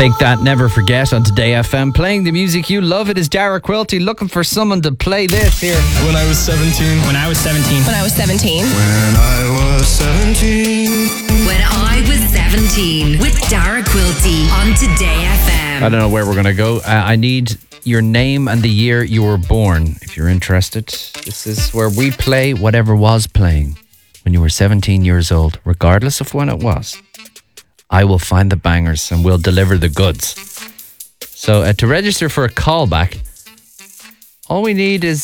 Take That, Never Forget on Today FM. Playing the music you love. It is Dara Quilty looking for someone to play this here. When I was 17. When I was 17. When I was 17. When I was 17. When I was 17 with Dara Quilty on Today FM. I don't know where we're going to go. I need your name and the year you were born. If you're interested, this is where we play whatever was playing when you were 17 years old, regardless of when it was. I will find the bangers and we'll deliver the goods. So to register for a callback, all we need is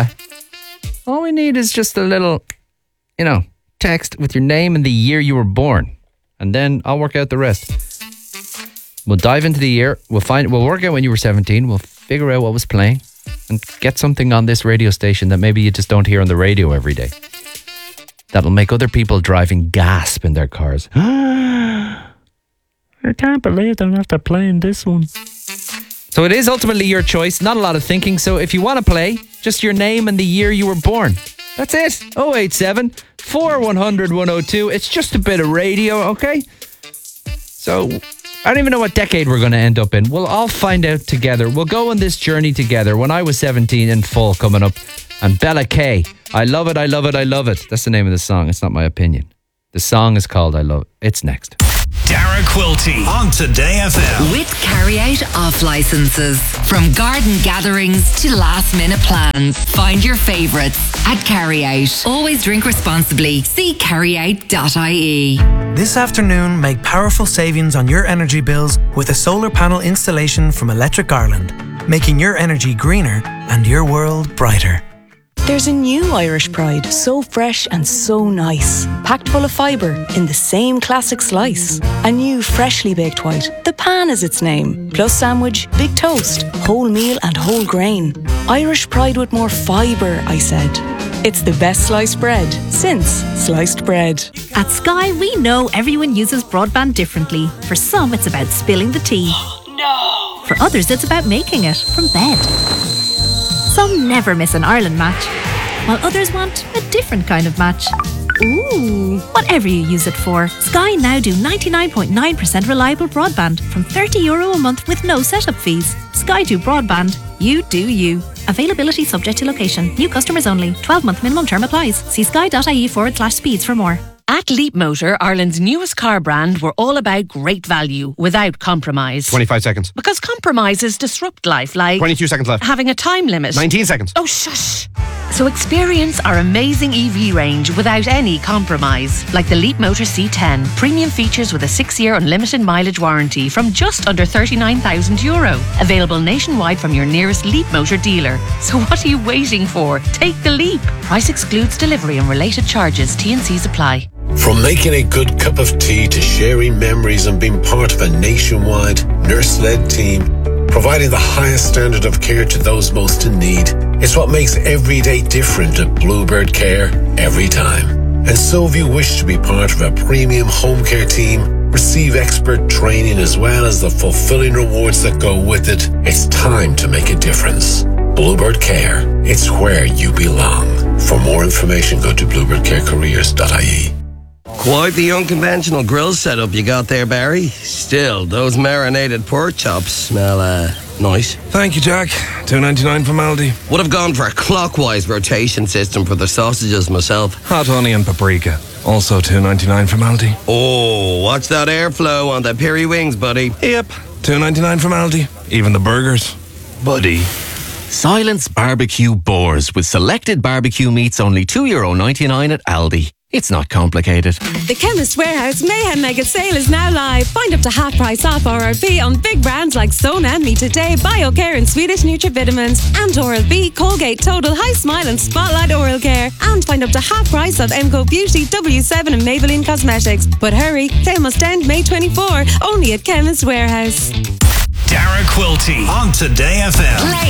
just a little, text with your name and the year you were born, and then I'll work out the rest. We'll dive into the year. We'll work out when you were 17. We'll figure out what was playing and get something on this radio station that maybe you just don't hear on the radio every day. That'll make other people driving gasp in their cars. I can't believe they're after playing this one. So it is ultimately your choice. Not a lot of thinking. So if you want to play, just your name and the year you were born. That's it. 087 4100 102. It's just a bit of radio, okay? So I don't even know what decade we're going to end up in. We'll all find out together. We'll go on this journey together. When I was 17 in full coming up. And Bella K. I love it, I love it, I love it. That's the name of the song. It's not my opinion. The song is called I Love It. It's next. Dara Quilty on Today FM. With carry-out off licenses. From garden gatherings to last-minute plans. Find your favourites at Carryout. Always drink responsibly. See carryout.ie. This afternoon, make powerful savings on your energy bills with a solar panel installation from Electric Ireland, making your energy greener and your world brighter. There's a new Irish Pride, so fresh and so nice. Packed full of fibre in the same classic slice. A new freshly baked white, the pan is its name. Plus sandwich, big toast, whole meal and whole grain. Irish Pride with more fibre, I said. It's the best sliced bread since sliced bread. At Sky, we know everyone uses broadband differently. For some, it's about spilling the tea. No! For others, it's about making it from bed. Some never miss an Ireland match, while others want a different kind of match. Ooh! Whatever you use it for, Sky now do 99.9% reliable broadband from €30 a month with no setup fees. Sky do broadband. You do you. Availability subject to location. New customers only. 12-month minimum term applies. See sky.ie/speeds for more. At Leap Motor, Ireland's newest car brand, we're all about great value without compromise. 25 seconds. Because compromises disrupt life, like 22 seconds left. Having a time limit. 19 seconds. Oh, shush. So experience our amazing EV range without any compromise. Like the Leap Motor C10. Premium features with a 6-year unlimited mileage warranty from just under €39,000. Available nationwide from your nearest Leap Motor dealer. So what are you waiting for? Take the leap. Price excludes delivery and related charges. T&Cs apply. From making a good cup of tea to sharing memories and being part of a nationwide nurse-led team, providing the highest standard of care to those most in need, it's what makes every day different at Bluebird Care every time. And so if you wish to be part of a premium home care team, receive expert training as well as the fulfilling rewards that go with it, it's time to make a difference. Bluebird Care, it's where you belong. For more information, go to bluebirdcarecareers.ie. Quite the unconventional grill setup you got there, Barry. Still, those marinated pork chops smell, nice. Thank you, Jack. $2.99 from Aldi. Would have gone for a clockwise rotation system for the sausages myself. Hot honey and paprika. Also $2.99 from Aldi. Oh, watch that airflow on the peri wings, buddy. Yep. $2.99 from Aldi. Even the burgers. Buddy. Silence Barbecue Boars with selected barbecue meats only €2.99 at Aldi. It's not complicated. The Chemist Warehouse Mayhem Mega Sale is now live. Find up to half price off RRP on big brands like Sona and Me Today, BioCare and Swedish Nutrivitamins, and Oral-B, Colgate Total, High Smile and Spotlight Oral Care. And find up to half price of MCO Beauty, W7 and Maybelline Cosmetics. But hurry, sale must end May 24, only at Chemist Warehouse. Dara Quilty on Today FM.